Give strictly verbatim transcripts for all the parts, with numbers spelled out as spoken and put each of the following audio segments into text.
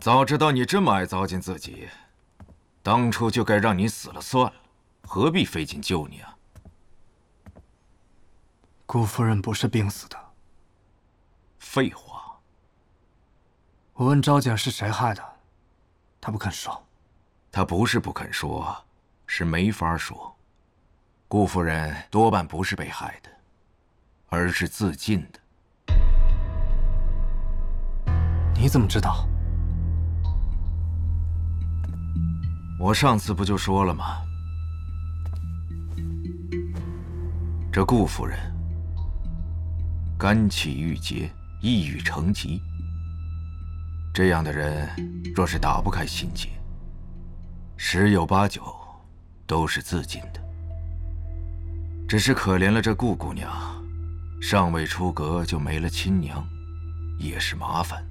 早知道你这么爱糟践自己，当初就该让你死了算了，何必费劲救你啊？ 顾夫人不是病死的。 废话。 我问昭简是谁害的，他不肯说。 他不是不肯说，是没法说。顾夫人多半不是被害的，而是自尽的。 你怎么知道？ 我上次不就说了吗？这顾夫人肝气郁结，抑郁成疾，这样的人若是打不开心结，十有八九都是自尽的。只是可怜了这顾姑娘，尚未出阁就没了亲娘，也是麻烦。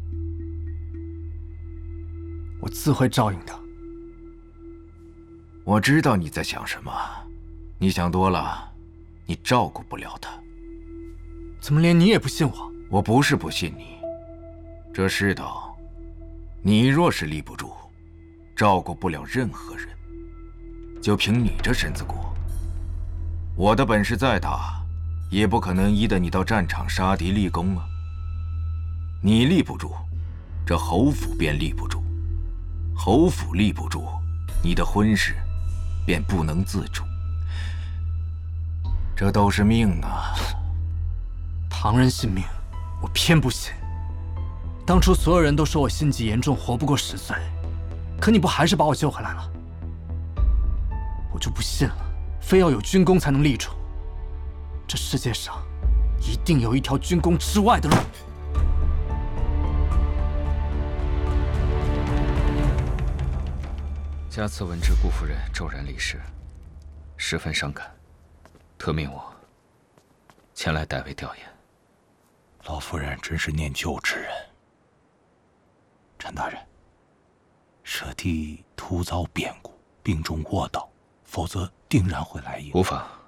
我自会照应的。 我知道你在想什么，你想多了，你照顾不了她。 怎么连你也不信我？ 我不是不信你，这世道，你若是立不住，照顾不了任何人，就凭你这身子骨，我的本事再大，也不可能依得你到战场杀敌立功啊。你立不住，这侯府便立不住，侯府立不住，你的婚事便不能自主。这都是命啊！ 旁人信命，我偏不信。当初所有人都说我心疾严重，活不过十岁，可你不还是把我救回来了？我就不信了，非要有军功才能立住。这世界上一定有一条军功之外的路。 家次闻知顾夫人骤然离世，十分伤感，特命我前来代为吊唁。 老夫人真是念旧之人。陈大人，舍弟突遭变故，病中卧倒，否则定然会来迎。 无妨。